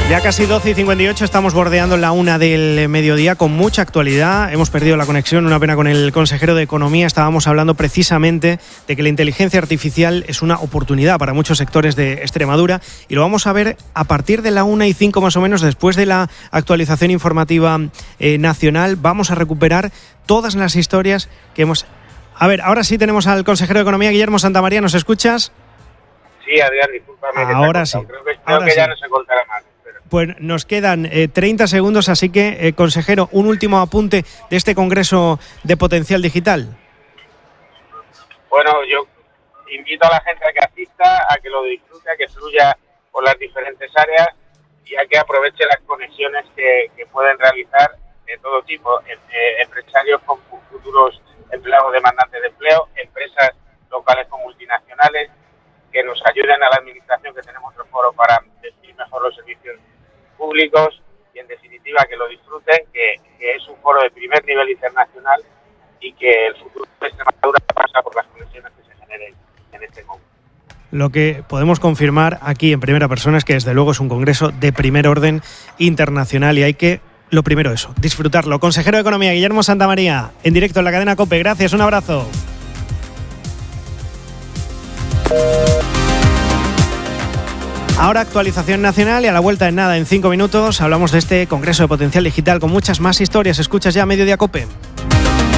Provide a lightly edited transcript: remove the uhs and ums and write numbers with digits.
Ya casi 12:58, estamos bordeando la 1 del mediodía con mucha actualidad. Hemos perdido la conexión, una pena, con el consejero de Economía. Estábamos hablando precisamente de que la inteligencia artificial es una oportunidad para muchos sectores de Extremadura y lo vamos a ver a partir de la 1:05 más o menos, después de la actualización informativa nacional. Vamos a recuperar todas las historias que hemos... A ver, ahora sí tenemos al consejero de Economía, Guillermo Santamaría. ¿Nos escuchas? Sí, Adrián, discúlpame. Ahora sí. Creo que ya no se contará más. Pues nos quedan 30 segundos, así que, consejero, un último apunte de este Congreso de Potencial Digital. Bueno, yo invito a la gente a que asista, a que lo disfrute, a que fluya por las diferentes áreas y a que aproveche las conexiones que pueden realizar de todo tipo, empresarios con futuros empleados demandantes de empleo, empresas locales con multinacionales, que nos ayuden a la administración, que tenemos el foro para definir mejor los servicios públicos y, en definitiva, que lo disfruten, que es un foro de primer nivel internacional y que el futuro de Extremadura pasa por las conexiones que se generen en este congreso. Lo que podemos confirmar aquí en primera persona es que, desde luego, es un congreso de primer orden internacional y hay que, lo primero, eso, disfrutarlo. Consejero de Economía, Guillermo Santamaría, en directo en la cadena COPE. Gracias, un abrazo. Ahora actualización nacional y a la vuelta en nada, en 5 minutos, hablamos de este Congreso de Potencial Digital con muchas más historias. Escuchas ya Mediodía COPE.